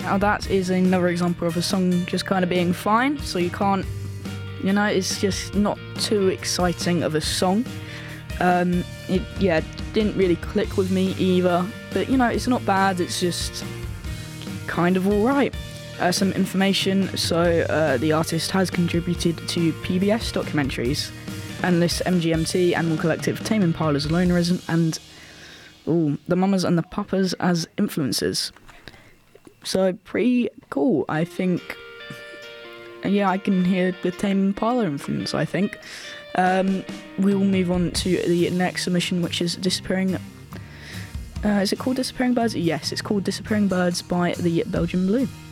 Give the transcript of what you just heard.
Now that is another example of a song just kind of being fine, so you can't, it's just not too exciting of a song. It didn't really click with me either, but it's not bad, it's just kind of alright. Some information, so the artist has contributed to PBS documentaries, Endless MGMT, Animal Collective, Tame Impala's Lonerism, and The Mamas and the Papas as influences. So pretty cool, I think. I can hear the Tame Impala influence, I think. We will move on to the next submission, which is Disappearing... is it called Disappearing Birds? Yes, it's called Disappearing Birds by the Belgian Blue.